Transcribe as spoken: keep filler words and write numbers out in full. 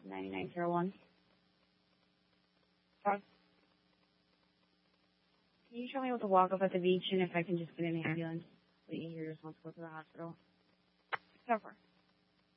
ninety-nine zero one. Can you show me what the walk-up at the beach and if I can just get in the ambulance? Please, you're just want to go to the hospital. Cover.